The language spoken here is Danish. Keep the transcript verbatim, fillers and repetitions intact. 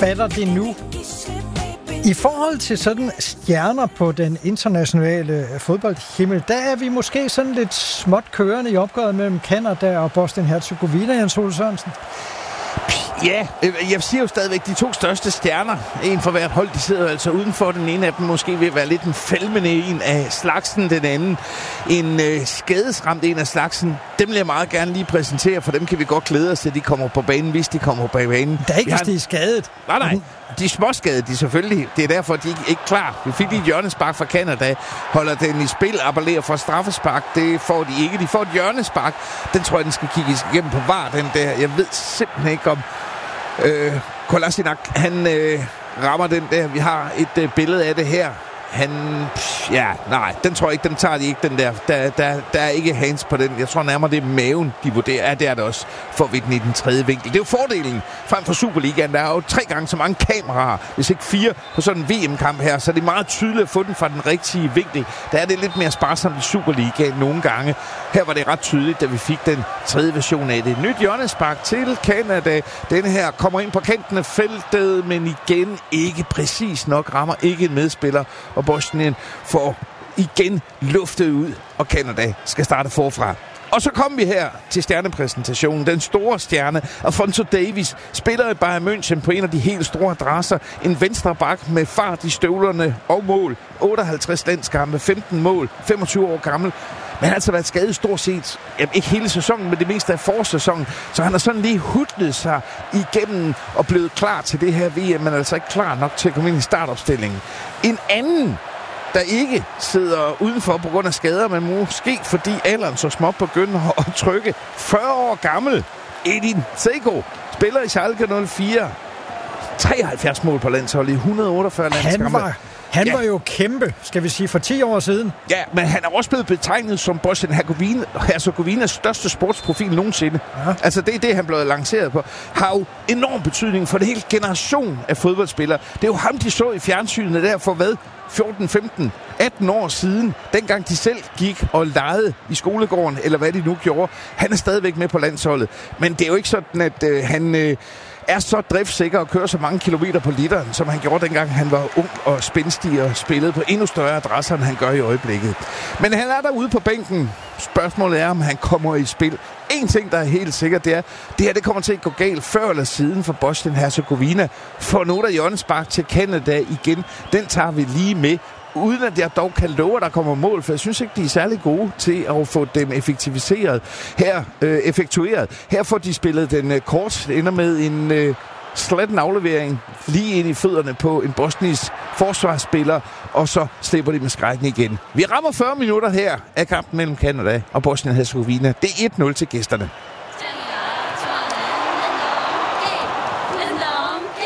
fatter det nu. I forhold til sådan stjerner på den internationale fodboldhimmel, der er vi måske sådan lidt småt kørende i opgøret mellem Canada og Bosnien-Herzegovina, Jens Ole Sørensen. Ja, jeg siger jo stadigvæk, de to største stjerner, en for hvert hold, de sidder altså udenfor. Den ene af dem måske vil være lidt en fælmende en af slagsen, den anden en øh, skadesramt en af slagsen. Dem vil jeg meget gerne lige præsentere, for dem kan vi godt glæde os til, at de kommer på banen, hvis de kommer på banen. Det er ikke, hvis de er skadet. Nej, nej. De er småskadede, de selvfølgelig. Det er derfor, de ikke er klar. Vi fik lige et hjørnespark fra Canada. Holder den i spil, appellerer for straffespark. Det får de ikke. De får et hjørnespark. Den tror jeg, den skal kigges igennem på var, den der. Jeg ved simpelthen ikke om... Øh, Kolasinac, han øh, rammer den der. Vi har et øh, billede af det her. Han... Pff, ja, nej, den tror jeg ikke, den tager de ikke, den der. Der, der, der er ikke hands på den. Jeg tror nærmere, det er maven, de vurderer. Ja, det er det også. Får vi den i den tredje vinkel. Det er jo fordelen frem for Superligaen. Der er jo tre gange så mange kameraer, hvis ikke fire, på sådan en V M-kamp her. Så det er meget tydeligt at få den fra den rigtige vinkel. Der er det lidt mere sparsomt i Superligaen nogle gange. Her var det ret tydeligt, da vi fik den tredje version af det. Nyt hjørnespark til Canada. Den her kommer ind på kanten af feltet, men igen ikke præcis nok. Rammer ikke en medspiller. Og Bosnien får igen luftet ud, og Canada skal starte forfra. Og så kommer vi her til stjernepræsentationen. Den store stjerne, Alphonso Davies, spiller i Bayern München på en af de helt store adresser. En venstre bak med fart i støvlerne og mål. otteoghalvtreds landskampe, femten mål, femogtyve år gammel. Men han har altså været skadet stort set, jamen ikke hele sæsonen, men det meste af forsæsonen. Så han har sådan lige hudlet sig igennem og blevet klar til det her V M, men altså ikke klar nok til at komme ind i startopstillingen. En anden, der ikke sidder udenfor på grund af skader, men måske fordi alderen så småt begynder at trykke. fyrre år gammel, Edin Dzeko, spiller i Schalke nul fire. treoghalvfjerds mål på landsholdet i et hundrede og otteogfyrre landskampe. Han var... Han ja. var jo kæmpe, skal vi sige, for ti år siden. Ja, men han er også blevet betegnet som Bosnien-Herzegovinas største sportsprofil nogensinde. Ja. Altså, det er det, han blev lanceret på. Har jo enorm betydning for det hele generation af fodboldspillere. Det er jo ham, de så i fjernsynet der for hvad? fjorten, femten, atten år siden, dengang de selv gik og legede i skolegården, eller hvad de nu gjorde. Han er stadigvæk med på landsholdet. Men det er jo ikke sådan, at øh, han... Øh, er så driftsikker og kører så mange kilometer på literen, som han gjorde dengang han var ung og spændstig og spillede på endnu større adresser, end han gør i øjeblikket. Men han er derude på bænken. Spørgsmålet er, om han kommer i spil. En ting, der er helt sikkert, det er, det her det kommer til at gå galt før eller siden for Bosnien-Herzegovina. For noget af hjørnespark til Canada igen, den tager vi lige med. Uden at jeg dog kan love, at der kommer mål, for jeg synes ikke, de er særlig gode til at få dem effektiviseret. Her, øh, effektueret. Her får de spillet den øh, kort. Det ender med en øh, slatten aflevering lige ind i fødderne på en bosnisk forsvarsspiller, og så slipper de med skrækken igen. Vi rammer fyrre minutter her af kampen mellem Canada og Bosnien-Herzegovina. Det er et nul til gæsterne.